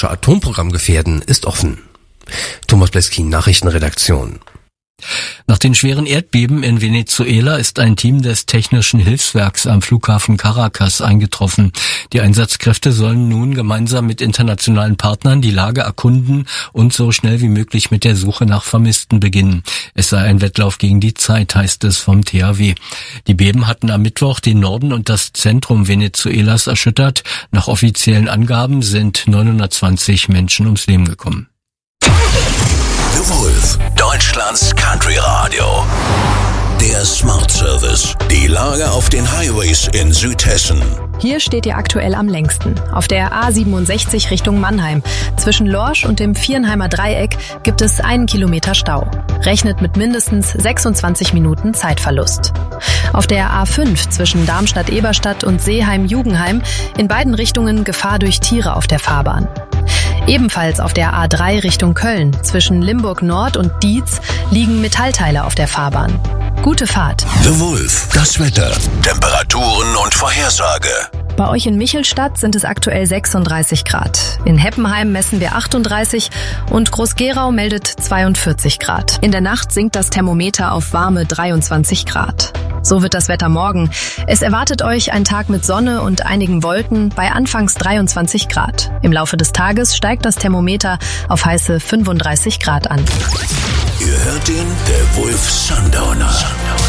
iranische Atomprogramm gefährden, ist offen. Thomas Bleskin, Nachrichtenredaktion. Nach den schweren Erdbeben in Venezuela ist ein Team des Technischen Hilfswerks am Flughafen Caracas eingetroffen. Die Einsatzkräfte sollen nun gemeinsam mit internationalen Partnern die Lage erkunden und so schnell wie möglich mit der Suche nach Vermissten beginnen. Es sei ein Wettlauf gegen die Zeit, heißt es vom THW. Die Beben hatten am Mittwoch den Norden und das Zentrum Venezuelas erschüttert. Nach offiziellen Angaben sind 920 Menschen ums Leben gekommen. The Wolf, Deutschlands Country Radio. Der Smart Service. Die Lage auf den Highways in Südhessen. Hier steht ihr aktuell am längsten. Auf der A67 Richtung Mannheim. Zwischen Lorsch und dem Viernheimer Dreieck gibt es 1 Kilometer Stau. Rechnet mit mindestens 26 Minuten Zeitverlust. Auf der A5 zwischen Darmstadt-Eberstadt und Seeheim-Jugenheim in beiden Richtungen Gefahr durch Tiere auf der Fahrbahn. Ebenfalls auf der A3 Richtung Köln zwischen Limburg Nord und Dietz liegen Metallteile auf der Fahrbahn. Gute Fahrt. The Wolf, das Wetter, Temperaturen und Vorhersage. Bei euch in Michelstadt sind es aktuell 36 Grad. In Heppenheim messen wir 38 und Groß-Gerau meldet 42 Grad. In der Nacht sinkt das Thermometer auf warme 23 Grad. So wird das Wetter morgen. Es erwartet euch ein Tag mit Sonne und einigen Wolken bei anfangs 23 Grad. Im Laufe des Tages steigt das Thermometer auf heiße 35 Grad an. Ihr hört den, der Wolf Sundowner.